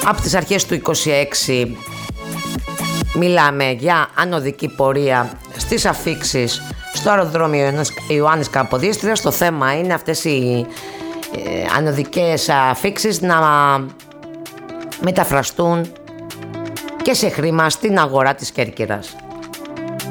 Από τις αρχές του 26 μιλάμε για ανωδική πορεία στις αφίξεις στο αεροδρόμιο Ιωάννης Καποδίστριας. Το θέμα είναι αυτές οι ανωδικές αφίξεις να μεταφραστούν και σε χρήμα στην αγορά της Κέρκυρας.